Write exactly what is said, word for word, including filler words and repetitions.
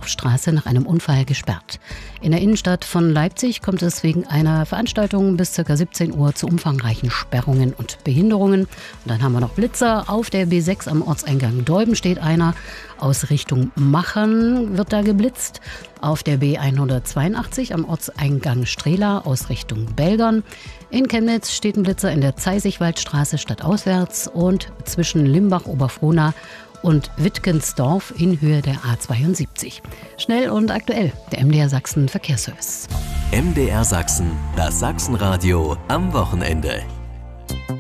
Hauptstraße nach einem Unfall gesperrt. In der Innenstadt von Leipzig kommt es wegen einer Veranstaltung bis ca. siebzehn Uhr zu umfangreichen Sperrungen und Behinderungen. Und dann haben wir noch Blitzer. Auf der B sechs am Ortseingang Deuben steht einer. Aus Richtung Machern wird da geblitzt. Auf der B hundertzweiundachtzig am Ortseingang Strehla aus Richtung Belgern. In Chemnitz steht ein Blitzer in der Zeisigwaldstraße stadtauswärts und zwischen Limbach-Oberfrohna und Wittgensdorf in Höhe der A zweiundsiebzig. Schnell und aktuell, der M D R Sachsen Verkehrsservice. M D R Sachsen, das Sachsenradio am Wochenende.